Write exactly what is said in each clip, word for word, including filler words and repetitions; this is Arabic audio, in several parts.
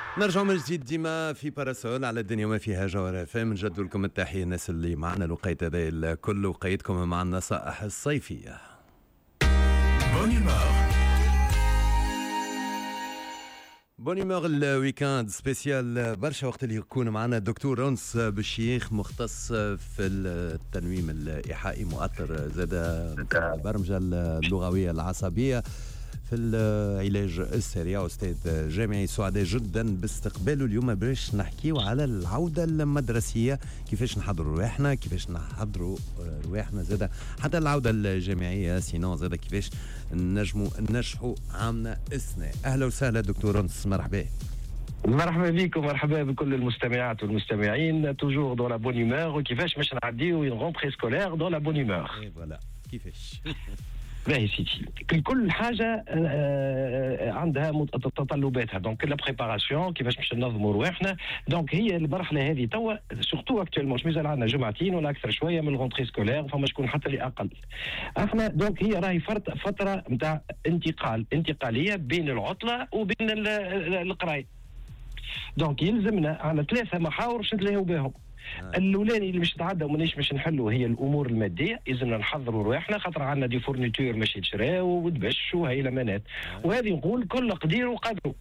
نرجع من جديد ديما في باراسول على الدنيا وما فيها جوهر فهم. نجدوا لكم التحية الناس اللي معنا الوقيت هذا الكل وقيتكم مع النصائح الصيفية. بونيمور الويكاند سبيسيال برشا وقت اللي يكون معنا الدكتور أنس بالشيخ مختص في التنويم الإيحائي مؤطر زاد البرمجة اللغوية العصبية في العلاج السريع. أستاذ جامعي سعداء جدا باستقباله اليوم باش نحكيو على العودة المدرسية، كيفاش نحضروا رواحنا، كيفاش نحضروا رواحنا زاد حتى العودة الجامعية سينو زاد كيفاش نجموا ننجحوا عامنا السنة. أهلا وسهلا دكتور أنس، مرحبا. مرحبا بكم، مرحبا بكل المستمعات والمستمعين. توجور دون لا بون هيمور، وكيفاش باش نعديو اون رونتري سكولير دون لا بون هيمور. اي فوالا كيفاش. باهي سيدي، كل حاجه عندها متطلباتها. دونك لا بريباراسيون كيفاش باش ننظموا رواحنا. دونك هي المرحله هذه توا سورتو اكتوالمون مش مازال عندنا جمعتين ولا اكثر شويه من الرونتري سكولير، فما شكون حتى اللي اقل. احنا دونك هي راهي فتره نتاع انتقال انتقاليه بين العطله وبين القرايه. دونك يلزمنا على ثلاثه محاور باش نتلاهوا بهم. آه. الاولاني اللي باش نتعدى ومانيش باش نحلوا هي الامور الماديه، لازمنا نحضروا رواحنا خاطر عندنا دي فورنيتور ماشي يتشراو ودبش وهي الامانات. آه. وهذه نقول كل قدير وقدره،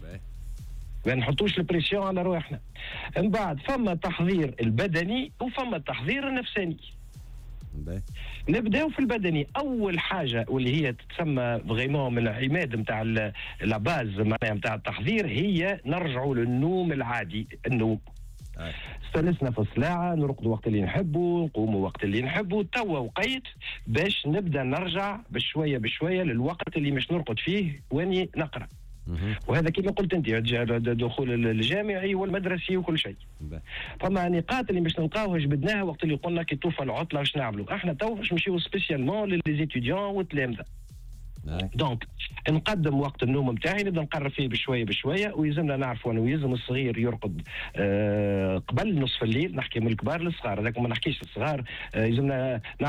ما نحطوش البريسيون على رواحنا. من بعد فما التحضير البدني وفما التحضير النفساني. بي. نبداو في البدني. اول حاجه واللي هي تسمى فريمون من العماد نتاع لا باز معناها نتاع التحضير هي نرجعوا للنوم العادي. النوم استلسنا في الصلاعه، نرقدوا وقت اللي نحبوا، نقوموا وقت اللي نحبوا. توا وقيت باش نبدا نرجع بشويه بشويه للوقت اللي مش نرقد فيه واني نقرا. وهذا كما قلت انت دخول الجامعي والمدرسي وكل شيء. فما نقاط اللي باش نلقاوها جبدناها وقت اللي قلنا كي توفى العطله واش نعملوا. احنا تو باش نمشيو سبيسيالمون للزيتيديون والتلامذه. دونك نقدم وقت النوم نتاعي، نبدا نقرب فيه بشويه بشويه، ويلزمنا نعرفوا انه يلزم الصغير يرقد آه قبل نصف الليل. نحكي من الكبار للصغار، هذاك ما نحكيش الصغار. آه يلزمنا